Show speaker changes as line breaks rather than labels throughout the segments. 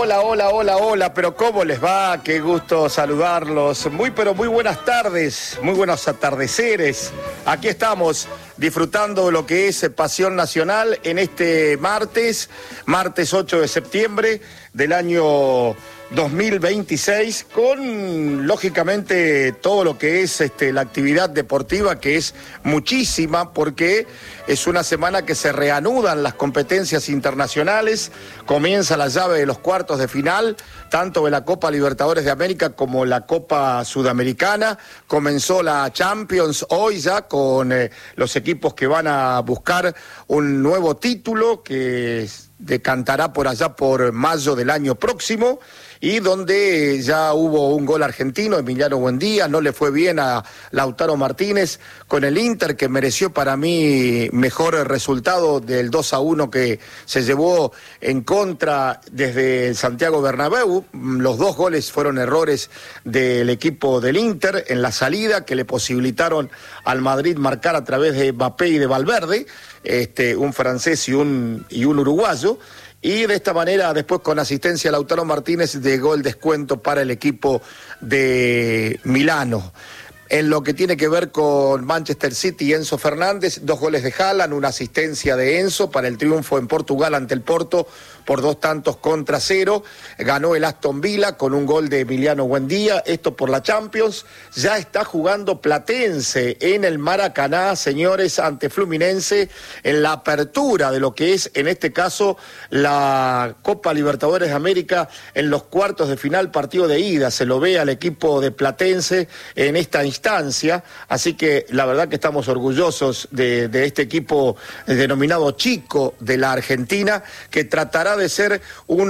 Hola, pero ¿cómo les va? Qué gusto saludarlos. Muy buenas tardes, muy buenos atardeceres. Aquí estamos disfrutando de lo que es Pasión Nacional en este martes 8 de septiembre del año 2026, con lógicamente todo lo que es la actividad deportiva, que es muchísima, porque es una semana que se reanudan las competencias internacionales, comienza la llave de los cuartos de final, tanto de la Copa Libertadores de América como la Copa Sudamericana, comenzó la Champions hoy ya con los equipos que van a buscar un nuevo título que decantará por allá por mayo del año próximo, y donde ya hubo un gol argentino, Emiliano Buendía. No le fue bien a Lautaro Martínez con el Inter, que mereció para mí mejor resultado del 2-1 que se llevó en contra desde el Santiago Bernabéu. Los dos goles fueron errores del equipo del Inter en la salida, que le posibilitaron al Madrid marcar a través de Mbappé y de Valverde, un francés y un uruguayo. Y de esta manera, después con asistencia de Lautaro Martínez, llegó el descuento para el equipo de Milano. En lo que tiene que ver con Manchester City y Enzo Fernández, 2 goles de Haaland, una asistencia de Enzo para el triunfo en Portugal ante el Porto por 2-0. Ganó el Aston Villa con un gol de Emiliano Buendía, esto por la Champions. Ya está jugando Platense en el Maracaná, señores, ante Fluminense, en la apertura de lo que es, en este caso, la Copa Libertadores de América en los cuartos de final, partido de ida. Se lo ve al equipo de Platense en esta instancia, así que la verdad que estamos orgullosos de este equipo denominado Chico de la Argentina, que tratará de ser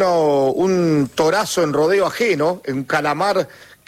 un torazo en rodeo ajeno, un calamar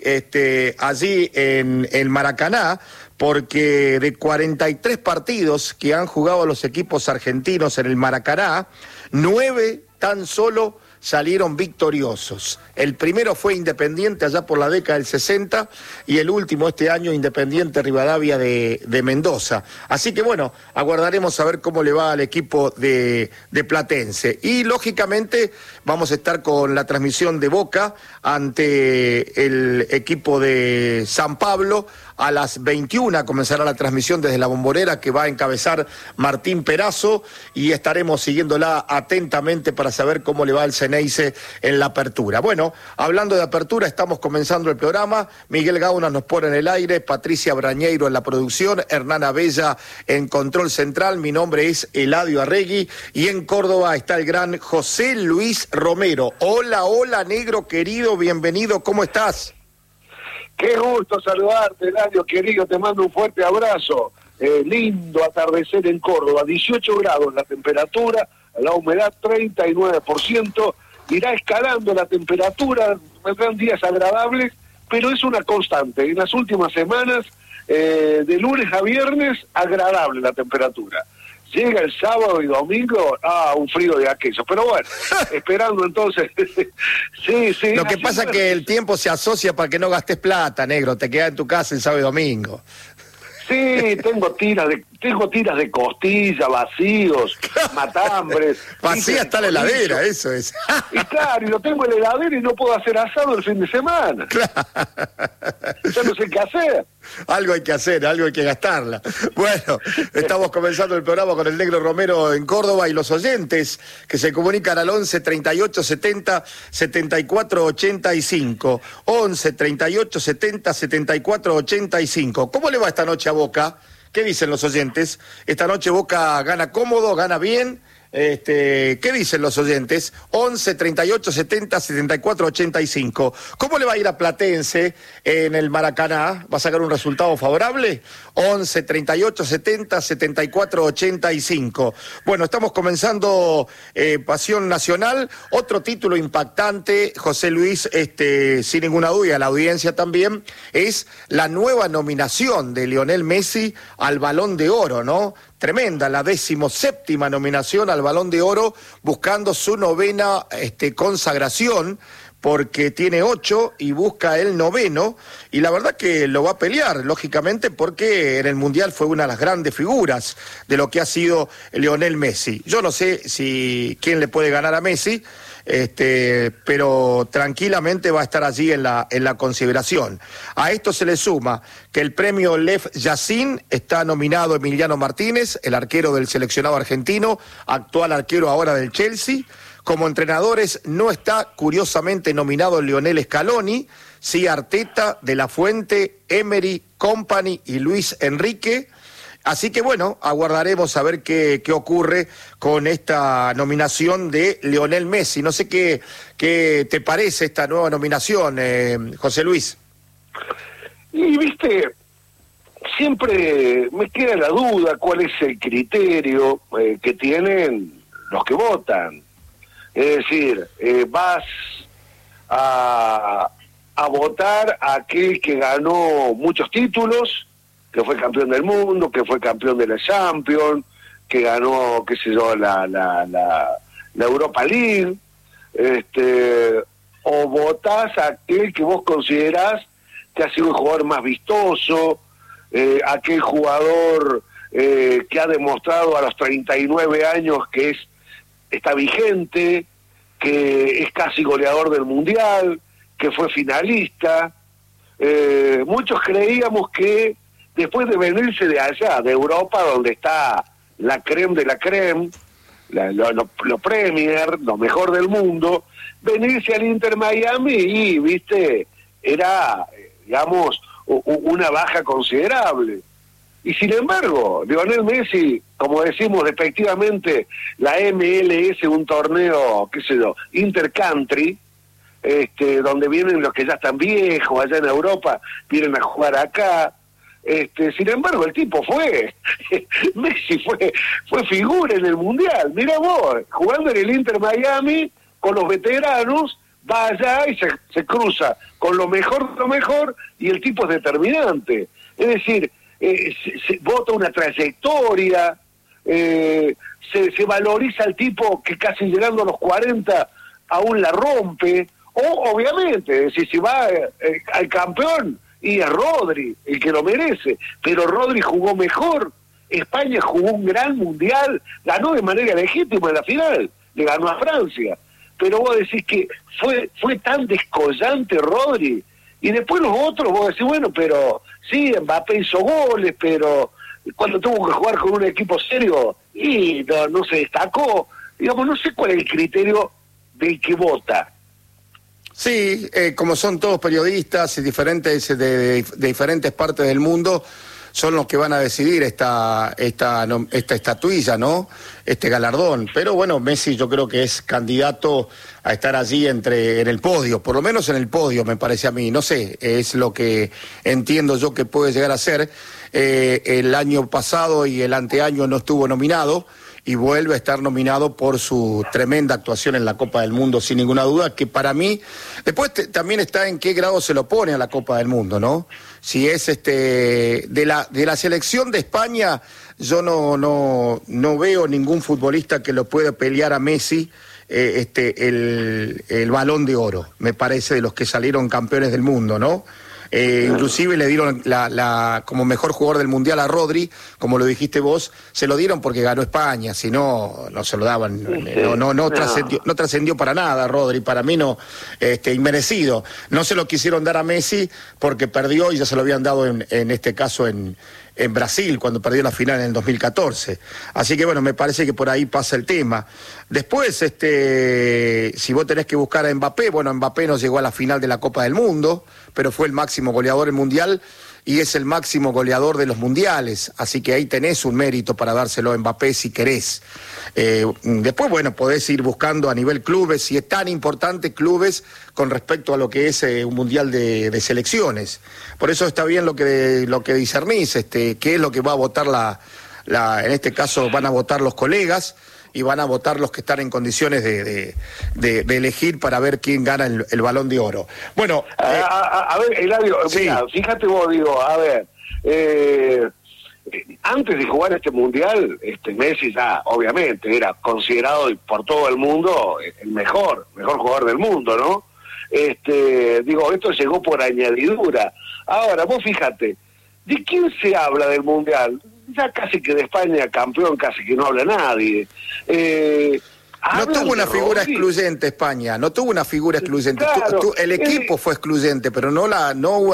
allí en el Maracaná, porque de 43 partidos que han jugado los equipos argentinos en el Maracaná, 9 tan solo salieron victoriosos. El primero fue Independiente allá por la década del 60 y el último este año Independiente Rivadavia de Mendoza. Así que bueno, aguardaremos a ver cómo le va al equipo de Platense. Y lógicamente vamos a estar con la transmisión de Boca ante el equipo de San Pablo. A las 21 comenzará la transmisión desde la Bombonera, que va a encabezar Martín Perazo, y estaremos siguiéndola atentamente para saber cómo le va al Ceneice en la apertura. Bueno, hablando de apertura, estamos comenzando el programa. Miguel Gauna nos pone en el aire, Patricia Brañeiro en la producción, Hernán Abella en control central. Mi nombre es Eladio Arregui y en Córdoba está el gran José Luis Romero. Hola, negro querido, bienvenido, ¿cómo estás?
Qué gusto saludarte, Eladio querido, te mando un fuerte abrazo. Lindo atardecer en Córdoba, 18 grados la temperatura, la humedad 39%, irá escalando la temperatura, vendrán días agradables, pero es una constante. En las últimas semanas, de lunes a viernes, agradable la temperatura. Llega el sábado y domingo, un frío de aquello. Pero bueno, esperando entonces. Sí.
Lo que pasa es que el tiempo se asocia para que no gastes plata, negro. Te quedas en tu casa el sábado y domingo.
Sí, tengo tiras de costilla, vacíos, matambres.
Vacía está la heladera, eso es.
Y claro, y lo tengo en la heladera y no puedo hacer asado el fin de semana.
Claro.
Ya no sé qué hacer.
Algo hay que hacer, algo hay que gastarla. Bueno, estamos comenzando el programa con el negro Romero en Córdoba y los oyentes que se comunican al 11 38 70 74 85. 11 38 70 74 85. ¿Cómo le va esta noche a Boca? ¿Qué dicen los oyentes? Esta noche Boca gana cómodo, gana bien. ¿Qué dicen los oyentes? 11 38 70 74 85. ¿Cómo le va a ir a Platense en el Maracaná? ¿Va a sacar un resultado favorable? 11 38 70 74 85. Bueno, estamos comenzando Pasión Nacional. Otro título impactante, José Luis, sin ninguna duda, la audiencia también, es la nueva nominación de Lionel Messi al Balón de Oro, ¿no? Tremenda, la 17ª nominación al Balón de Oro, buscando su 9ª consagración, porque tiene 8 y busca el 9º, y la verdad que lo va a pelear, lógicamente, porque en el Mundial fue una de las grandes figuras de lo que ha sido Lionel Messi. Yo no sé quién le puede ganar a Messi, pero tranquilamente va a estar allí en la consideración. A esto se le suma que el premio Lev Yashin está nominado Emiliano Martínez, el arquero del seleccionado argentino, actual arquero ahora del Chelsea. Como entrenadores no está curiosamente nominado Lionel Scaloni, sí Arteta, De La Fuente, Emery, Kompany y Luis Enrique. Así que bueno, aguardaremos a ver qué ocurre con esta nominación de Lionel Messi. No sé qué te parece esta nueva nominación, José Luis.
Y viste, siempre me queda la duda cuál es el criterio que tienen los que votan. Es decir, vas a votar a aquel que ganó muchos títulos, que fue campeón del mundo, que fue campeón de la Champions, que ganó, qué sé yo, la Europa League, o votás a aquel que vos considerás que ha sido el jugador más vistoso, aquel jugador que ha demostrado a los 39 años que está vigente, que es casi goleador del Mundial, que fue finalista. Muchos creíamos que después de venirse de allá, de Europa, donde está la creme de la creme, lo Premier, lo mejor del mundo, venirse al Inter Miami y, viste, era, digamos, una baja considerable. Y sin embargo, Lionel Messi, como decimos despectivamente, la MLS, un torneo, qué sé yo, intercountry, donde vienen los que ya están viejos, allá en Europa, vienen a jugar acá. Sin embargo, el tipo Messi fue figura en el Mundial. Mira vos, jugando en el Inter Miami, con los veteranos, va allá y se cruza con lo mejor, y el tipo es determinante. Es decir, se vota una trayectoria, se valoriza al tipo que casi llegando a los 40 aún la rompe, o obviamente, si va al campeón, y es Rodri el que lo merece, pero Rodri jugó mejor, España jugó un gran mundial, ganó de manera legítima en la final, le ganó a Francia, pero vos decís que fue tan descollante Rodri, y después los otros vos decís, bueno, pero sí, Mbappé hizo goles, pero cuando tuvo que jugar con un equipo serio, y no se destacó, digamos, no sé cuál es el criterio del que vota.
Sí, como son todos periodistas diferentes de diferentes partes del mundo, son los que van a decidir esta estatuilla, ¿no? Este galardón. Pero bueno, Messi yo creo que es candidato a estar allí en el podio, por lo menos en el podio me parece a mí. No sé, es lo que entiendo yo que puede llegar a ser. El año pasado y el anteaño no estuvo nominado, y vuelve a estar nominado por su tremenda actuación en la Copa del Mundo, sin ninguna duda, que para mí, después también está en qué grado se lo pone a la Copa del Mundo, ¿no? Si es de la selección de España, yo no veo ningún futbolista que lo pueda pelear a Messi el Balón de Oro, me parece, de los que salieron campeones del mundo, ¿no? Inclusive le dieron como mejor jugador del Mundial a Rodri, como lo dijiste vos, se lo dieron porque ganó España, si no se lo daban, no trascendió para nada Rodri, para mí inmerecido. No se lo quisieron dar a Messi porque perdió y ya se lo habían dado en este caso en Brasil, cuando perdió la final en el 2014. Así que bueno, me parece que por ahí pasa el tema. Después, si vos tenés que buscar a Mbappé, bueno, Mbappé no llegó a la final de la Copa del Mundo, pero fue el máximo goleador del Mundial y es el máximo goleador de los mundiales, así que ahí tenés un mérito para dárselo a Mbappé si querés. Después, bueno, podés ir buscando a nivel clubes, si es tan importante clubes con respecto a lo que es un mundial de selecciones. Por eso está bien lo que discernís, qué es lo que va a votar en este caso van a votar los colegas, y van a votar los que están en condiciones de elegir para ver quién gana el Balón de Oro. Bueno,
a ver, Eladio, sí. Mira, fíjate vos, digo, a ver, antes de jugar este mundial, Messi ya, obviamente, era considerado por todo el mundo el mejor jugador del mundo, ¿no? Esto llegó por añadidura. Ahora, vos fíjate, ¿de quién se habla del Mundial? Ya casi que de España campeón, casi que no habla nadie.
No tuvo una figura excluyente España, no tuvo una figura excluyente.
Claro,
el equipo fue excluyente, pero no hubo